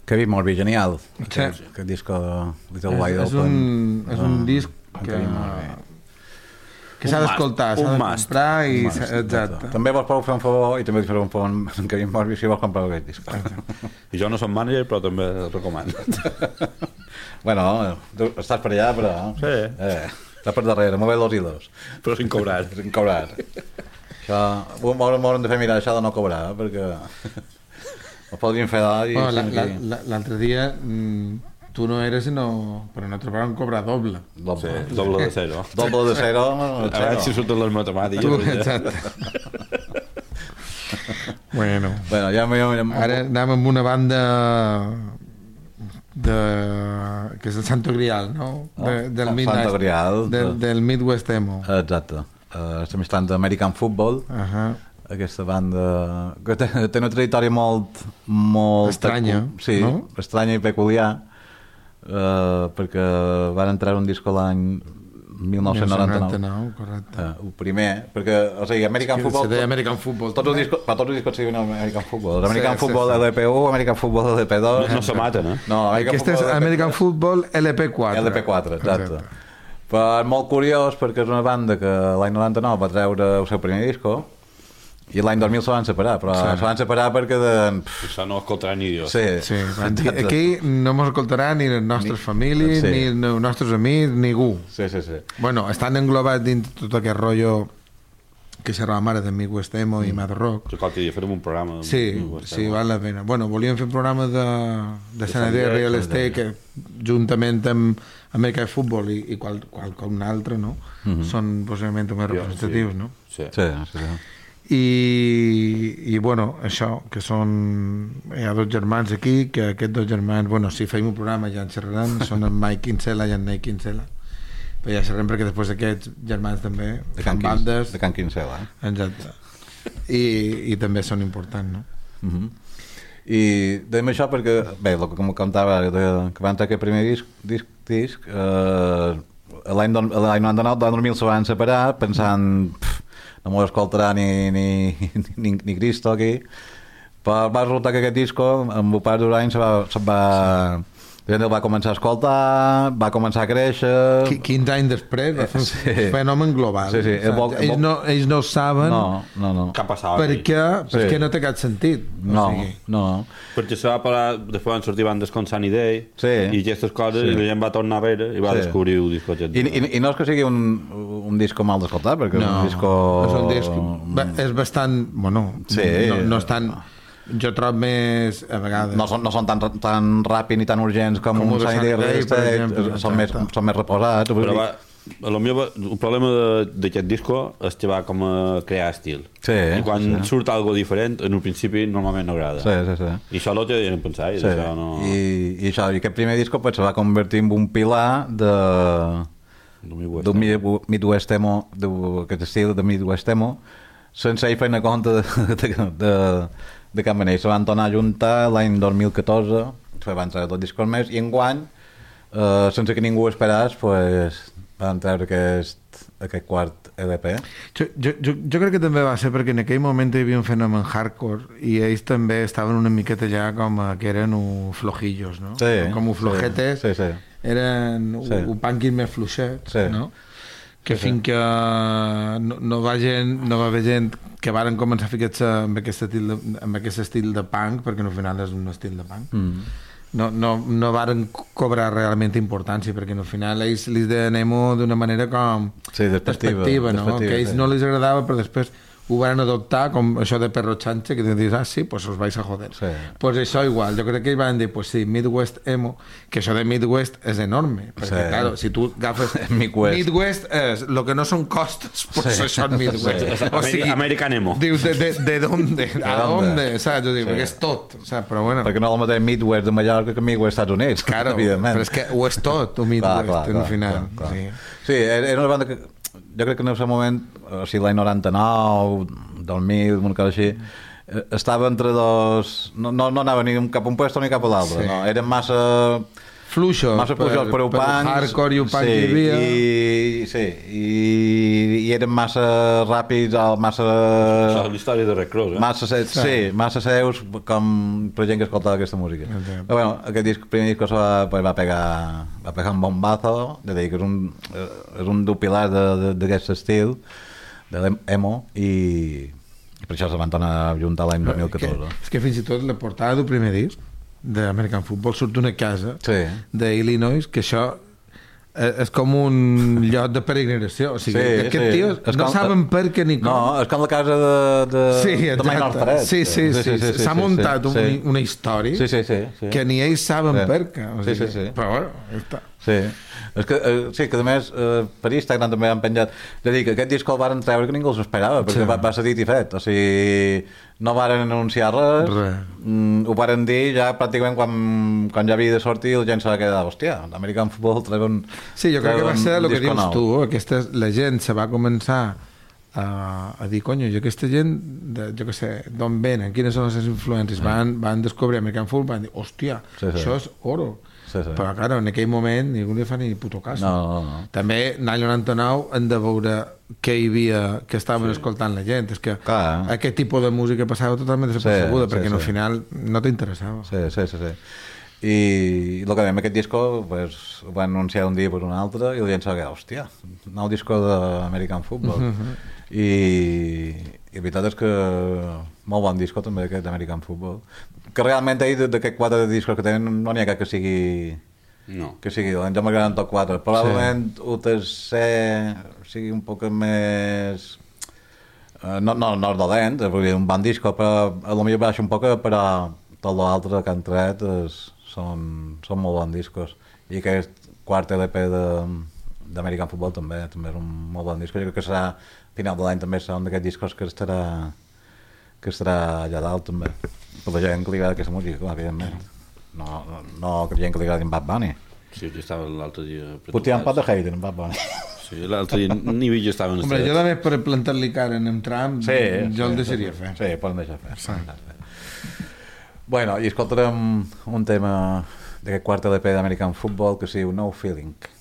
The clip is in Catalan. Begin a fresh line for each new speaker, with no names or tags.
Kevin Morby, genial. Aquest disco Little Wide Open.
És un disc que s'ha d'escoltar, s'ha de comprar i... Exacte.
També vos podeu fer un favor i també us faré un favor amb Kevin Morby si vols comprar aquest disc.
I jo no som manager, però també el recomano.
Bueno, tu estàs per allà, però...
Sí.
Estàs per darrere, m'ho ve dos i dos.
Però sin cobrar.
Sin cobrar. Això, m'haurem de fer mirar això de no cobrar, perquè... Ho podríem fer
l'altre dia tu no eres però nosaltres vam cobrar doble.
Sí, doble de cero.
Doble de cero.
A veure si surten les matemàtiques.
Exacte. Bueno,
ja
ara anem amb una banda que és el Santo Grial, no? Del Midnight,
Santo Grial
del Midwest Emo.
Exacte. Estem estant d'American Football. Aquesta banda que té una trajectòria molt
estranya,
sí, no? Estranya i peculiar, perquè van entrar un disc l'any 1999,
correcte.
El primer, perquè o sigui, American Football,
American Football
tots els discos siguin American Football, American Football LP1, American Football LP2
no se maten,
no,
aquest és American Football LP4,
exacte. Però és molt curiós perquè és una banda que l'any 99 va treure el seu primer disco i l'any 2000 se van separar, però se van separar perquè
això no escoltarà ni Dios.
Sí, aquí no ens escoltarà ni les nostres famílies, ni els nostres amics, ningú.
Sí.
Bueno, estan englobats dins tot aquest rotllo que serà la mare de Midwest Emo i Mad Rock.
Jo qualque dia farem un programa.
Sí, val la pena. Bueno, volíem fer un programa de Sanadé Real Estate que juntament amb American Football i qualcun altre, no? Són possiblement més representatius, no?
Sí.
I bueno, això, que són hi ha dos germans aquí, que aquests dos germans, bueno, si feim un programa ja en xerraran, són en Mike Kinsella i en Nate Kinsella, però ja xerrem perquè després aquests germans també fan bandes
de Can Kinsella,
exacte, i també són importants, no?
I dèiem això perquè bé, el que com contava que van treure aquest primer disc l'any 99, l'any 2000 se van separar pensant no m'ho escoltarà ni Cristo aquí, però va resultar que aquest disco amb el pas d'un any el va començar a escoltar, va començar a créixer
15 anys després va fer un fenomen global. Ells no saben
què ha passat
perquè no té cap sentit.
Perquè se va parar, després van sortir bandes com Sunny Day i aquestes coses i la gent va tornar arrere i va descobrir el disco
i no és que sigui un disco mal d'escoltar, perquè és un disc
és bastant, bueno, no és tan, jo trobo més a vegades
no són tan ràpid ni tan urgents com un Sunny Day, són més reposats,
però el problema d'aquest disco és que va com a crear estil i quan surt algo diferent en un principi normalment no agrada i això l'ho tenen de pensar
i aquest primer disco se va convertir en un pilar del Midwest Emo, d'aquest estil de Midwest Emo, sense ell feina compte de cap manera. Se van tornar a juntar l'any 2014, van treure dos discos més, i enguany, sense que ningú esperés, van treure aquest quart LP.
Jo crec que també va ser perquè en aquell moment hi havia un fenomen hardcore i ells també estaven una miqueta ja com que eren flojillos, no? Com flojetes, eren un punky més fluixet, no? Que fins que no va haver gent que varen començar a ficar-se amb aquest estil de punk, perquè al final és un estil de punk, no varen cobrar realment importància, perquè al final ells li deien emo d'una manera com despectiva, no? Que a ells no els agradava, però després ho van adoptar com això de perro chanche, que dius, sí, pues os vais a joder. Pues això igual, jo crec que ells van dir, pues sí, Midwest Emo, que això de Midwest és enorme, perquè claro, si tu agafes Midwest és lo que no són costes, pues això és Midwest.
O sigui, American Emo.
Dius, ¿de dónde? ¿A dónde? Saps? Perquè és tot, però bueno.
Perquè no el mateix Midwest de Mallorca que Midwest Estats Units, evidentment.
Però és que ho és tot, el Midwest, al final.
Sí, era una banda que jo crec que en el seu moment, o sigui, l'any 99, 2000, una cosa així, estava entre dos... No anava ni cap a un puesto ni cap a l'altre, no? Eren massa
fluixos per hardcore i un punk que hi havia.
I eren massa ràpids, massa...
l'història de Rick Ross,
massa seus com per gent que escoltava aquesta música. Però bueno, aquest primer disc va pegar un bombazo, que és un dels pilars d'aquest estil de l'emo, i per això se van tornar a juntar l'any 2014.
És que fins i tot la portada del primer disc d'American Football surt d'una casa d'Illinois, que això és com un lloc de peregrinació, o sigui, aquests tios no saben per què ni com.
No, és com la casa de Minor Threat.
S'ha muntat una història que ni ells saben per què. Però bueno, ja està.
Sí, que a més per Instagram també han penjat, és a dir, que aquest disc el varen treure que ningú els esperava, perquè va ser dit i fet, o sigui, no varen anunciar res, ho varen dir ja pràcticament quan ja havia de sortir, la gent se va quedar, hòstia, l'American Football treuen...
Sí, jo crec que va ser el que dius tu, la gent se va començar a dir, conyo, aquesta gent, jo què sé, d'on venen, quines són les seves influències, van descobrir American Football, van dir, hòstia, això és oro. Però, clar, en aquell moment ningú li fa ni puto cas. També, l'any 99, hem de veure què hi havia, que estaven escoltant la gent. És que aquest tipus de música passava totalment desapercebuda, perquè al final no t'interessava.
Sí. I el que dèiem, aquest disco ho van anunciar un dia per un altre i la gent s'ha quedat, hòstia, nou disco d'American Football. I la veritat és que molt bon disco també aquest d'American Football, que realment d'aquests 4 discos que tenen no n'hi ha cap que sigui dolent. Jo m'agraden tots 4, probablement el tercer sigui un poc més no és dolent, és un bon disco, però potser baixa un poc, però tot l'altre que han tret són molt bons discos, i aquest quart LP d'American Football també és un molt bon disco. Jo crec que serà final de l'any, també serà un d'aquests discos que estarà allà dalt també, per la gent que li agrada aquesta música, clar, evidentment, no que la gent que li agrada en Bad Bunny.
Sí, jo estava l'altre dia...
Potser hi ha un pot de hater en Bad Bunny.
Sí, l'altre dia ni jo estava en
Hombre, jo també per plantar-li cara en Trump, jo el deixaria fer.
Sí, poden deixar fer. Bueno, i escoltarem un tema d'aquest quart LP d'American Football que es diu No Feeling.